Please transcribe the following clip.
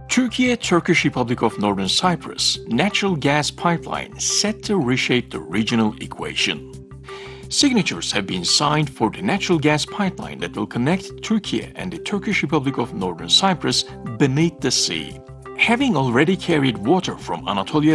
Turkiye-Turkish Republic of Northern Cyprus natural gas pipeline set to reshape the regional equation. Signatures have been signed for the natural gas pipeline that will connect Turkey and the Turkish Republic of Northern Cyprus beneath the sea. Having already carried water from Anatolia